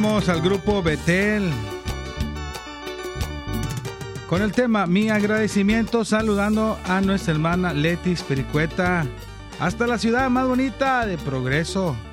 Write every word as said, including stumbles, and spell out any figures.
Vamos al grupo Betel con el tema Mi Agradecimiento, saludando a nuestra hermana Letis Pericueta hasta la ciudad más bonita de Progreso.